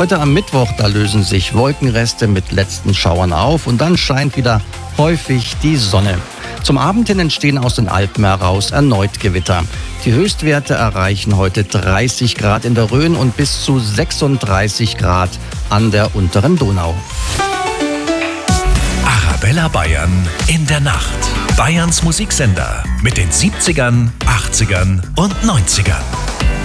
Heute am Mittwoch, da lösen sich Wolkenreste mit letzten Schauern auf und dann scheint wieder häufig die Sonne. Zum Abend hin entstehen aus den Alpen heraus erneut Gewitter. Die Höchstwerte erreichen heute 30 Grad in der Rhön und bis zu 36 Grad an der unteren Donau. Arabella Bayern in der Nacht. Bayerns Musiksender mit den 70ern, 80ern und 90ern.